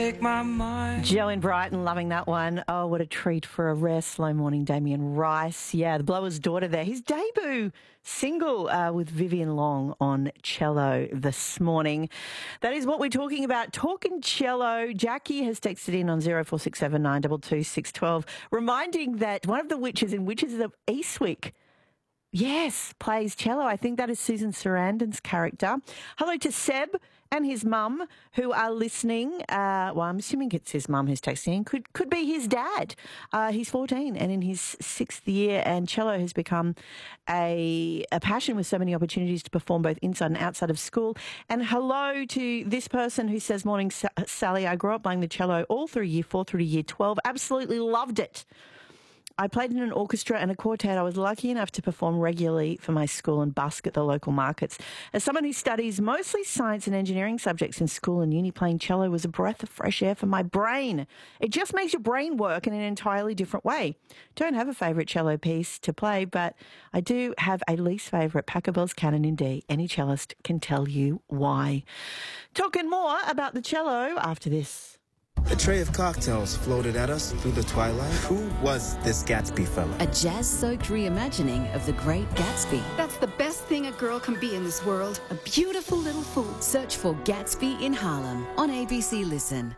Joe in Brighton, loving that one. Oh, what a treat for a rare slow morning, Damien Rice. Yeah, the Blower's Daughter there. His debut single with Vivian Long on cello this morning. That is what we're talking about, talking cello. Jackie has texted in on 0467 922 612, reminding that one of the witches in Witches of Eastwick, yes, plays cello. I think that is Susan Sarandon's character. Hello to Seb and his mum who are listening. Well, I'm assuming it's his mum who's texting. Could be his dad. He's 14 and in his 6th year, and cello has become a passion with so many opportunities to perform both inside and outside of school. And hello to this person who says, morning, Sally. I grew up playing the cello all through year 4 through to year 12. Absolutely loved it. I played in an orchestra and a quartet. I was lucky enough to perform regularly for my school and busk at the local markets. As someone who studies mostly science and engineering subjects in school and uni, playing cello was a breath of fresh air for my brain. It just makes your brain work in an entirely different way. Don't have a favourite cello piece to play, but I do have a least favourite, Pachelbel's Canon in D. Any cellist can tell you why. Talking more about the cello after this. A tray of cocktails floated at us through the twilight. Who was this Gatsby fella? A jazz-soaked reimagining of The Great Gatsby. That's the best thing a girl can be in this world. A beautiful little fool. Search for Gatsby in Harlem on ABC Listen.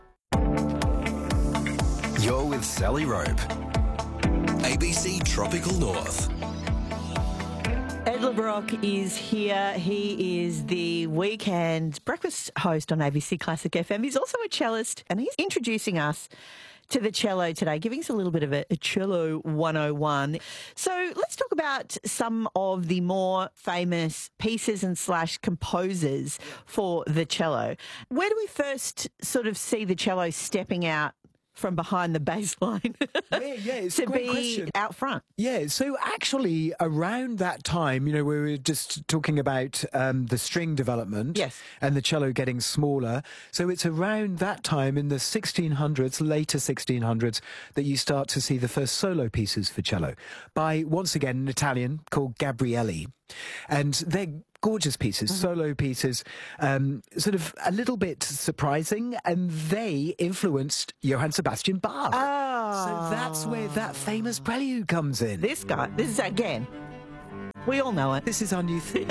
You're with Sally Rope. ABC Tropical North. Ed LeBrock is here. He is the weekend breakfast host on ABC Classic FM. He's also a cellist, and he's introducing us to the cello today, giving us a little bit of a cello 101. So let's talk about some of the more famous pieces and / composers for the cello. Where do we first sort of see the cello stepping out from behind the bass line it's to a great be question. out front? Yeah, so actually around that time, we were just talking about the string development, yes, and the cello getting smaller. So it's around that time in the 1600s, later 1600s, that you start to see the first solo pieces for cello by, once again, an Italian called Gabrielli. And they're gorgeous pieces, solo pieces, sort of a little bit surprising, and they influenced Johann Sebastian Bach. Oh. So that's where that famous prelude comes in. This is again. We all know it. This is our new thing.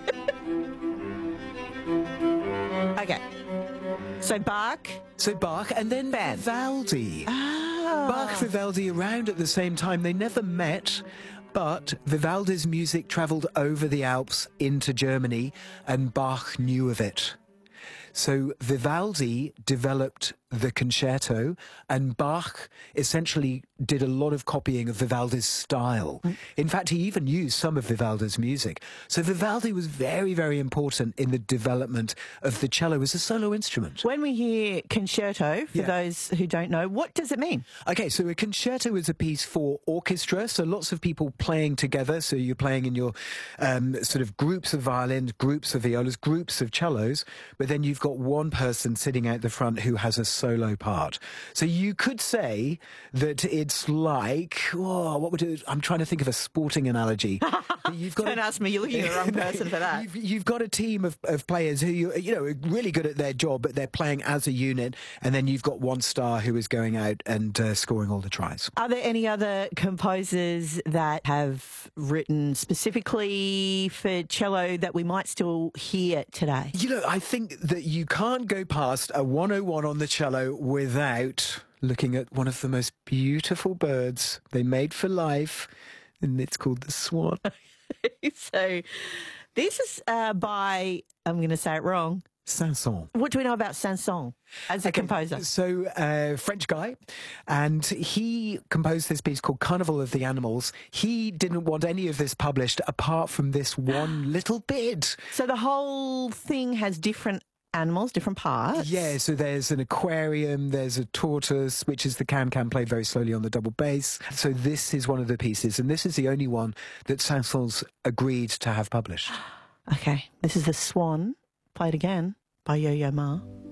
Okay. So Bach, and then Vivaldi. Bach, Vivaldi around at the same time. They never met, but Vivaldi's music travelled over the Alps into Germany, and Bach knew of it. So Vivaldi developed the concerto, and Bach essentially did a lot of copying of Vivaldi's style. In fact, he even used some of Vivaldi's music. So Vivaldi was very, very important in the development of the cello as a solo instrument. When we hear concerto, for those who don't know, what does it mean? Okay, so a concerto is a piece for orchestra, so lots of people playing together. So you're playing in your sort of groups of violins, groups of violas, groups of cellos, but then you've got one person sitting out the front who has a solo part. So you could say that it's like, I'm trying to think of a sporting analogy. Don't ask me, you're looking at the wrong person for that. You've got a team of players who are really good at their job, but they're playing as a unit, and then you've got one star who is going out and scoring all the tries. Are there any other composers that have written specifically for cello that we might still hear today? I think that you can't go past a 101 on the cello without looking at one of the most beautiful birds they made for life, and it's called the swan. So this is by, I'm going to say it wrong, Saint-Saëns. What do we know about Saint-Saëns as a composer? So, French guy, and he composed this piece called Carnival of the Animals. He didn't want any of this published apart from this one little bit. So the whole thing has different animals, different parts? Yeah, so there's an aquarium, there's a tortoise, which is the can-can played very slowly on the double bass. So this is one of the pieces, and this is the only one that Saint-Saëns agreed to have published. Okay, this is the Swan, played again by Yo-Yo Ma.